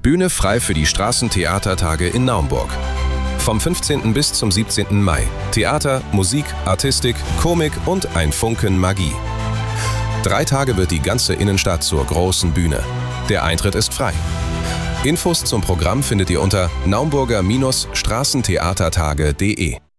Bühne frei für die Straßentheatertage in Naumburg. Vom 15. bis zum 17. Mai. Theater, Musik, Artistik, Komik und ein Funken Magie. 3 Tage wird die ganze Innenstadt zur großen Bühne. Der Eintritt ist frei. Infos zum Programm findet ihr unter naumburger-straßentheatertage.de.